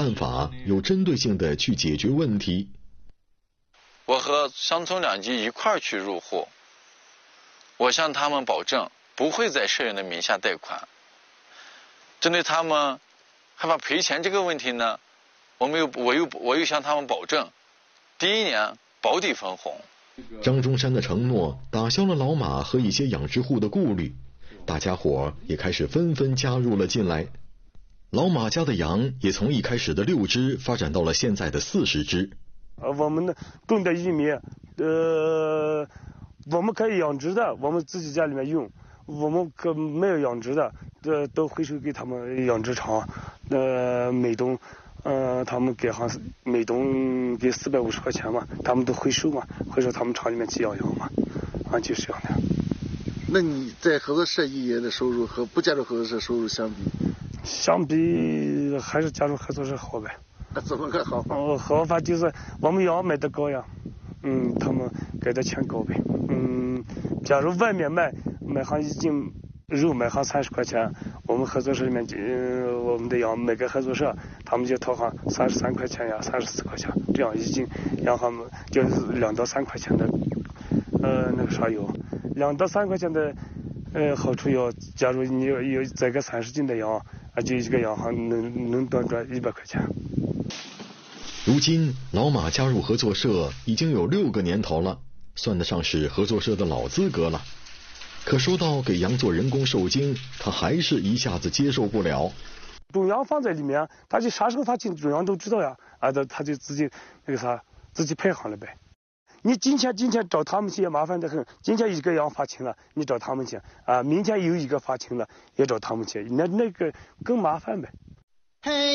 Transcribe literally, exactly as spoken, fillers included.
办法，有针对性的去解决问题。 我和乡村两级一块儿去入户，我向他们保证不会在社员的名下贷款。针对他们害怕赔钱这个问题呢，我们又我又我又向他们保证，第一年保底分红。 张中山的承诺打消了老马和一些养殖户的顾虑，大家伙也开始纷纷加入了进来。老马家的羊也从一开始的六只发展到了现在的四十只。 呃，我们的种的玉米，呃，我们可以养殖的，我们自己家里面用；我们可没有养殖的，呃，都回收给他们养殖场。呃，每吨，呃，他们给好像每吨给四百五十块钱嘛，他们都回收嘛，回收他们厂里面去养羊嘛，啊，就是这样的。 那你在合作社一年的收入和不加入合作社收入相比？ 相比还是加入合作社好呗。 怎么个好法？ 哦，好法就是我们羊卖的高呀，嗯，他们给的钱高呗。嗯，假如外面卖卖上一斤肉卖上三十块钱，我们合作社里面，嗯，我们的羊每个合作社他们就掏上三十三块钱呀，三十四块钱，这样一斤羊他们就是两到三块钱的，呃，那个啥油，两到三块钱的，呃，好处有，假如你有有宰个三十斤的羊，啊，就一个羊还能能短赚一百块钱。 如今老马加入合作社已经有六个年头了，算得上是合作社的老资格了。可说到给羊做人工受精，他还是一下子接受不了。 种羊放在里面，他就啥时候发情，种羊都知道呀，啊，他他就自己那个啥，自己配好了呗。你今天今天找他们去也麻烦得很，今天一个羊发情了，你找他们去啊，明天有一个发情了，也找他们去，那那个更麻烦呗。 嘿。